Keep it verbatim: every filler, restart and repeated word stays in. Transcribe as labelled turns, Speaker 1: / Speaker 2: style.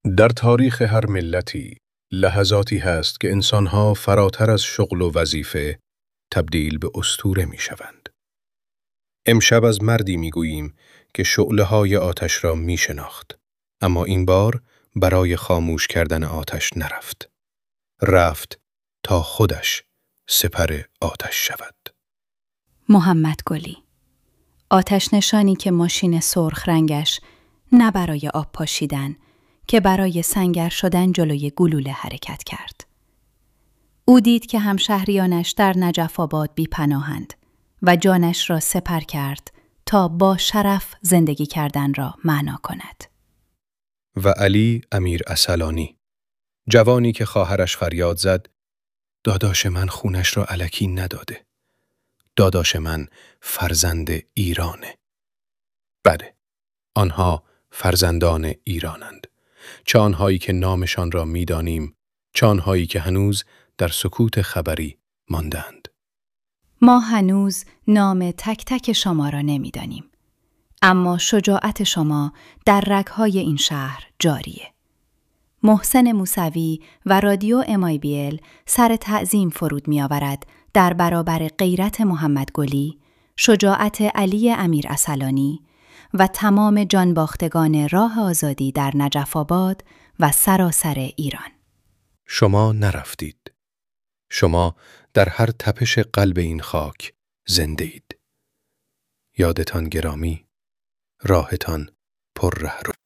Speaker 1: در تاریخ هر ملتی لحظاتی هست که انسانها فراتر از شغل و وظیفه تبدیل به اسطوره می شوند. امشب از مردی می گوییم که شعله‌های آتش را می شناخت، اما این بار برای خاموش کردن آتش نرفت. رفت تا خودش سپر آتش شود.
Speaker 2: محمد گلی، آتش نشانی که ماشین سرخ رنگش نه برای آب پاشیدن که برای سنگر شدن جلوی گلوله حرکت کرد. او دید که همشهریانش در نجف آباد بی پناهند و جانش را سپر کرد تا با شرف زندگی کردن را معنا کند.
Speaker 1: و علی امیر اصلانی، جوانی که خواهرش فریاد زد: داداش من خونش را الکی نداده. داداش من فرزند ایرانه. بله، آنها فرزندان ایرانند. چه آنهایی که نامشان را می‌دانیم، چه آنهایی که هنوز در سکوت خبری ماندند.
Speaker 2: ما هنوز نام تک تک شما را نمی‌دانیم، اما شجاعت شما در رگ‌های این شهر جاریه. محسن موسوی و رادیو ام آی بی ال سر تعظیم فرود می‌آورد در برابر غیرت محمد گلی، شجاعت علی امیر اصلانی و تمام جانباختگان راه آزادی در نجف آباد و سراسر ایران.
Speaker 1: شما نرفتید. شما در هر تپش قلب این خاک زنده اید. یادتان گرامی، راهتان پر رهرو.